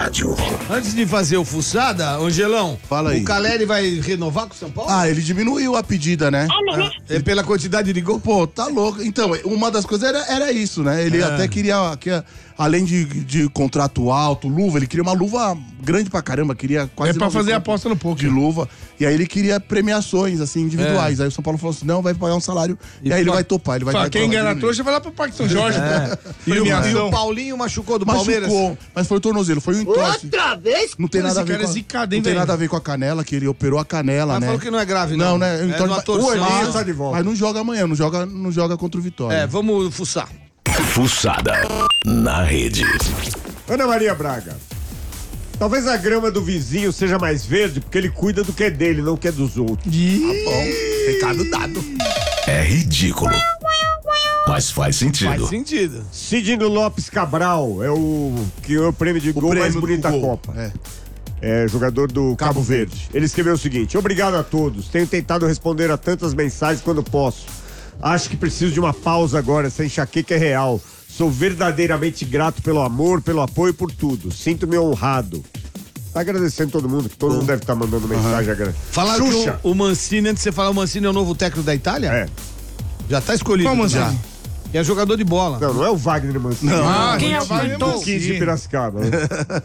rádio. Antes de fazer o fuçada, Angelão, fala aí. O Caleri vai renovar com o São Paulo? Ah, ele diminuiu a pedida, né? É pela quantidade de gol? Pô, tá louco. Então, uma das coisas era isso, né? Ele até queria, além de contrato alto, luva, ele queria uma luva grande pra caramba, queria quase... É pra fazer aposta no poker. De luva. E aí ele queria premiações, assim, individuais. Aí o São Paulo falou assim, não, vai pagar um salário. E aí ele vai topar, ele vai Fala, quem ganha na trouxa vai lá pro Parque São Jorge. E o Paulinho machucou do Palmeiras? Machucou, mas foi o tornozelo, foi um entorse. Outra vez? Não tem nada a ver cara com é zicado, hein, não tem velho? nada a ver com a canela, que ele operou a canela, Mas né? falou que não é grave, não. Não, né? É uma torção. Elias tá de volta. Mas não joga amanhã, não joga contra o Vitória. Vamos fuçar. Fuçada na rede. Ana Maria Braga. Talvez a grama do vizinho seja mais verde porque ele cuida do que é dele, não do que é dos outros. Recado dado. É ridículo, mas faz sentido. Faz sentido. Sidney Lopes Cabral é o que ganhou o prêmio de gol mais bonito da Copa. É jogador do Cabo Verde. Ele escreveu o seguinte: obrigado a todos. Tenho tentado responder a tantas mensagens quando posso. Acho que preciso de uma pausa agora. Essa enxaqueca é real. Sou verdadeiramente grato pelo amor, pelo apoio, por tudo. Sinto-me honrado. Tá agradecendo todo mundo, que todo mundo deve estar mandando mensagem agradecendo. Falaram que o Mancini, antes de você falar, o Mancini é o novo técnico da Itália? É. Já tá escolhido. Qual já. Mancini? É jogador de bola. Não é o Wagner Mancini. Ah, Quem é o Wagner Mancini de Piracicaba. Né?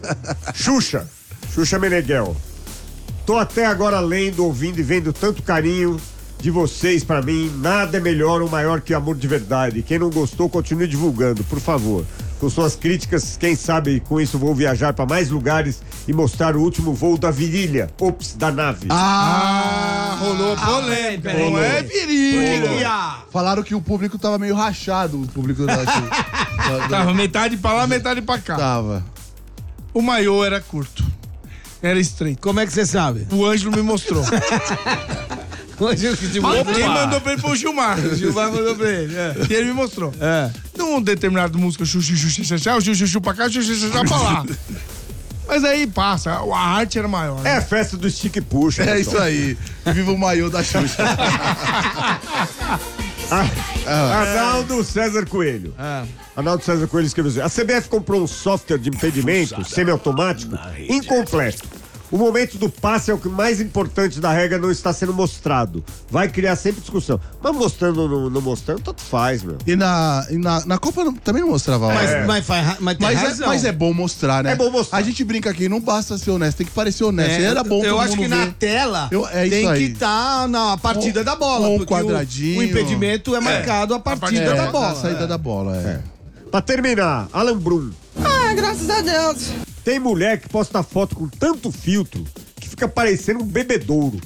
Xuxa Meneghel. Tô até agora lendo, ouvindo e vendo tanto carinho de vocês pra mim. Nada é melhor ou maior que amor de verdade. Quem não gostou, continue divulgando, por favor. Com suas críticas, quem sabe com isso vou viajar pra mais lugares e mostrar o último voo da virilha. Ops, da nave. Rolou polêmica. Não é virilha. Falaram que o público tava meio rachado, o público Tava metade pra lá, metade pra cá. Tava. O maiô era curto. Era estreito. Como é que você sabe? O Ângelo me mostrou. Quem mandou pra ele foi o Gilmar. O Gilmar mandou pra ele. E ele me mostrou. Num determinado música, chuchu, o chuchu pra cá, chuchu pra lá. Mas aí passa, a arte era maior. É a festa do Stick Puxa. É isso aí. Viva o maiô da Xuxa. Arnaldo César Coelho. Arnaldo César Coelho escreveu assim: a CBF comprou um software de impedimento semiautomático incompleto. O momento do passe é o que mais importante da regra, não está sendo mostrado. Vai criar sempre discussão. Mas mostrando ou não mostrando, tanto faz, meu. E na Copa também não mostrava. Mas é bom mostrar, né? É bom mostrar. A gente brinca aqui, não basta ser honesto, tem que parecer honesto. Era bom Eu todo acho mundo que ver. na tela É tem isso que aí. estar na partida da bola. um porque quadradinho. O impedimento é marcado a partida da bola. A saída da bola, Pra terminar, Alan Brum. Graças a Deus. Tem mulher que posta foto com tanto filtro que fica parecendo um bebedouro.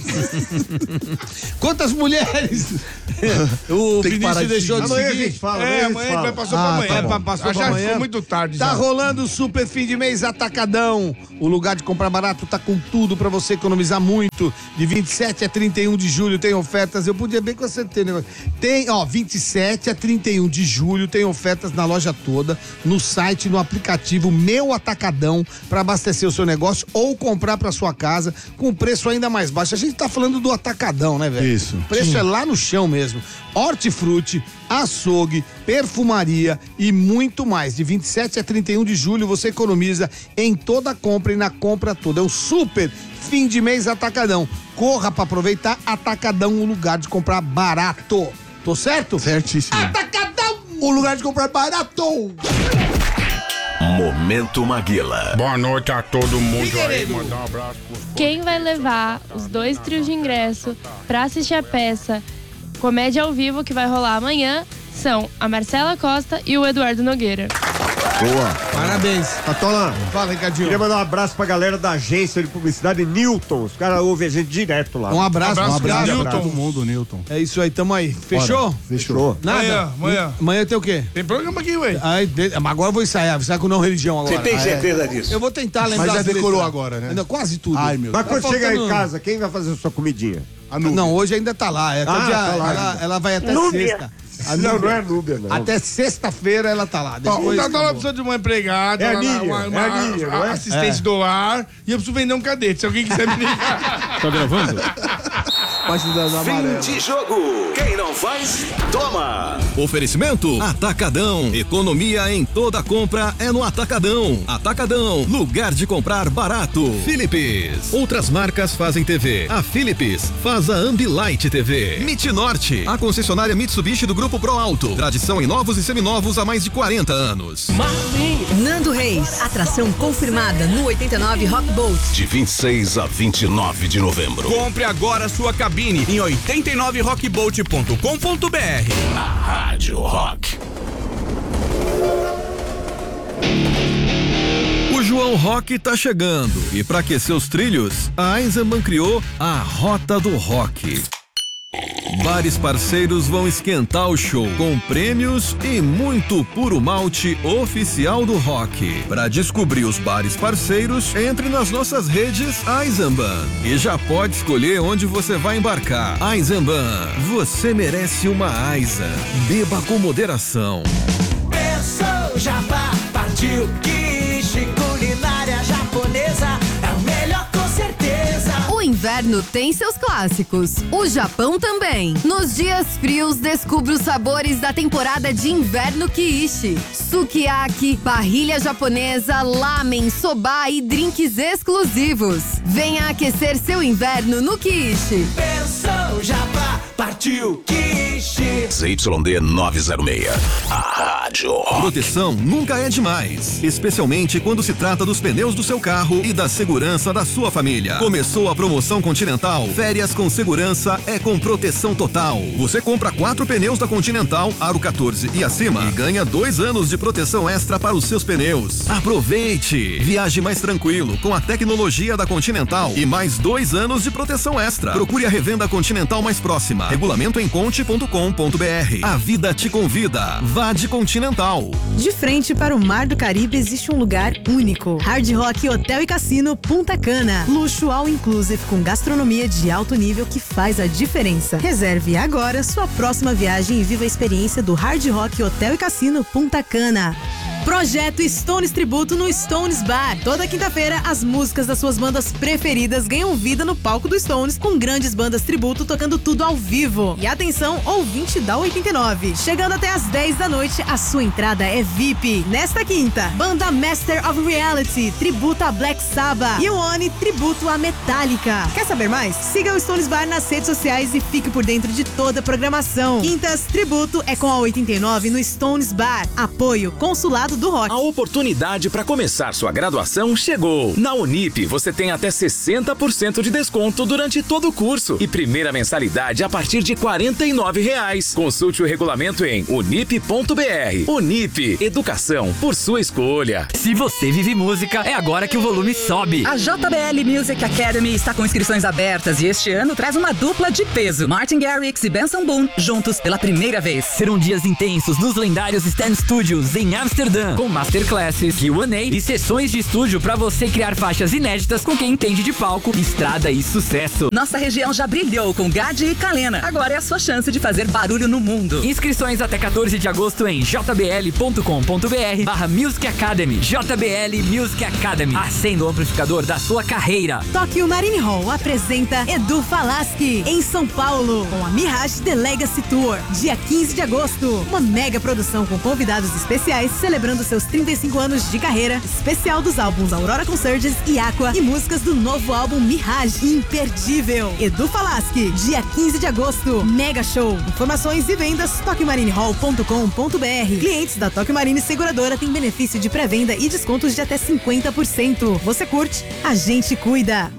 Quantas mulheres o Tem que parar Vinícius de deixou de Amanhã a seguir? gente fala. Amanhã ele vai passar pra amanhã. tá bom. Passou pra Já amanhã. ficou muito tarde. Tá já. rolando o super fim de mês Atacadão. O lugar de comprar barato tá com tudo pra você economizar muito. De 27 a 31 de julho tem ofertas. Eu podia bem com você ter negócio. Tem, 27 a 31 de julho tem ofertas na loja toda, no site, no aplicativo Meu Atacadão, pra abastecer o seu negócio ou comprar pra sua casa com preço ainda mais baixo. A gente tá falando do Atacadão, né, velho? Isso. O preço é lá no chão mesmo. Hortifruti, açougue, perfumaria e muito mais. De 27 a 31 de julho você economiza em toda a compra e na compra toda. É um super fim de mês Atacadão. Corra pra aproveitar. Atacadão, o lugar de comprar barato. Tô certo? Certíssimo. Atacadão, o lugar de comprar barato. Momento Maguila. Boa noite a todo mundo aí. querido? Mandar um abraço pros... Quem vai levar os 2 trios de ingresso pra assistir a peça Comédia ao Vivo, que vai rolar amanhã, são a Marcela Costa e o Eduardo Nogueira. Boa. Parabéns. Patola, Fala, Ricardinho. queria mandar um abraço pra galera da agência de publicidade Newton. Os caras ouvem a gente direto lá. Um abraço Newton. pra todo mundo, Newton. É isso aí, tamo aí. Fechou? Fechou. Nada? Amanhã. Tem o quê? Tem programa aqui, ué. Mas agora eu vou ensaiar com não religião agora. Você tem certeza disso? Eu vou tentar lembrar. Mas já as decorou letras. agora, né? Não, quase tudo. Ai, meu Mas Deus. quando chegar em faltando- casa, quem vai fazer a sua comidinha? A Núbia. Não, hoje ainda tá lá. É até Ah, dia- tá lá ela, ainda. ela vai até Núbia. sexta. Não é Núbia, não. Até sexta-feira ela tá lá. Ó, Depois o Tatola acabou. precisa de uma empregada, É a uma- Nília, uma- é a Nília, não é? assistente do lar, e eu preciso vender um cadete. Se alguém quiser me ligar. Tá gravando? Pode dar no amarelo. Fim de jogo. Quem não faz, toma. Oferecimento Atacadão. Economia em toda compra é no Atacadão. Atacadão, lugar de comprar barato. Philips. Outras marcas fazem TV. A Philips faz a Ambilight TV. Norte, a concessionária Mitsubishi do Grupo Pro Alto. Tradição em novos e seminovos há mais de 40 anos. Nando Reis, atração confirmada no 89 Rock Boat. De 26 a 29 de novembro. Compre agora sua cabine em 89rockboat.com.br. Na Rádio Rock. O João Rock tá chegando e para aquecer os trilhos, a Eisenbahn criou a Rota do Rock. Bares parceiros vão esquentar o show com prêmios e muito puro malte oficial do rock. Para descobrir os bares parceiros, entre nas nossas redes Eisenbahn e já pode escolher onde você vai embarcar. Eisenbahn, você merece uma Eisen. Beba com moderação. Pensou, Jabá, partiu, quiche, culinária japonesa, é o melhor com certeza. O inverno tem seus clássicos, o Japão também. Nos dias frios, descubra os sabores da temporada de inverno Kiishi. Sukiyaki, parrilha japonesa, lamen, soba e drinks exclusivos. Venha aquecer seu inverno no Kiishi. Pensou, Jabá, partiu, quiche. ZYD 906. A Rádio Rock. Proteção nunca é demais, especialmente quando se trata dos pneus do seu carro e da segurança da sua família. Começou a promoção Continental. Férias com segurança é com proteção total. Você compra 4 pneus da Continental, aro 14 e acima, e ganha 2 anos de proteção extra para os seus pneus. Aproveite! Viaje mais tranquilo com a tecnologia da Continental e mais 2 anos de proteção extra. Procure a revenda Continental mais próxima. Regulamento em conte.com.br. A vida te convida. Vá de Continental. De frente para o Mar do Caribe existe um lugar único. Hard Rock Hotel e Cassino Punta Cana. Luxo all inclusive com gastronomia de alto nível que faz a diferença. Reserve agora sua próxima viagem e viva a experiência do Hard Rock Hotel e Cassino Punta Cana. Projeto Stones Tributo no Stones Bar. Toda quinta-feira, as músicas das suas bandas preferidas ganham vida no palco do Stones, com grandes bandas tributo tocando tudo ao vivo. E atenção, ouvinte da 89. Chegando até às 10 da noite, a sua entrada é VIP. Nesta quinta, banda Master of Reality, tributo a Black Sabbath. E o Oni, tributo a Metallica. Quer saber mais? Siga o Stones Bar nas redes sociais e fique por dentro de toda a programação. Quintas, tributo é com a 89 no Stones Bar. Apoio Consulado do Rock. A oportunidade para começar sua graduação chegou. Na Unip, você tem até 60% de desconto durante todo o curso e primeira mensalidade a partir de R$ 49,00. Consulte o regulamento em unip.br. Unip, educação por sua escolha. Se você vive música, é agora que o volume sobe. A JBL Music Academy está com inscrições abertas e este ano traz uma dupla de peso. Martin Garrix e Benson Boone juntos pela primeira vez. Serão dias intensos nos lendários Stan Studios em Amsterdã, com masterclasses, Q&A e sessões de estúdio para você criar faixas inéditas com quem entende de palco, estrada e sucesso. Nossa região já brilhou com Gadi e Kalena. Agora é a sua chance de fazer barulho no mundo. Inscrições até 14 de agosto em jbl.com.br/Music Academy. JBL Music Academy, acenda o amplificador da sua carreira. Tokyo Marine Hall apresenta Edu Falaschi em São Paulo, com a Mirage The Legacy Tour, dia 15 de agosto. Uma mega produção com convidados especiais celebrando seus 35 anos de carreira, especial dos álbuns Aurora Consurgence e Aqua e músicas do novo álbum Mirage, imperdível. Edu Falaschi, dia 15 de agosto, mega show. Informações e vendas toquemarinehall.com.br. Clientes da Tokyo Marine Seguradora têm benefício de pré-venda e descontos de até 50%. Você curte? A gente cuida.